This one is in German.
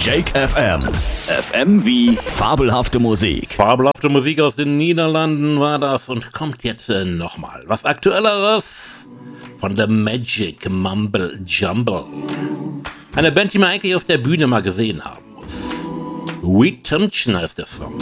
Jake FM. FM wie fabelhafte Musik. Fabelhafte Musik aus den Niederlanden war das und kommt jetzt nochmal was Aktuelleres von The Magic Mumble Jumble. Eine Band, die man eigentlich auf der Bühne mal gesehen haben muss. Wheat Temptation heißt der Song.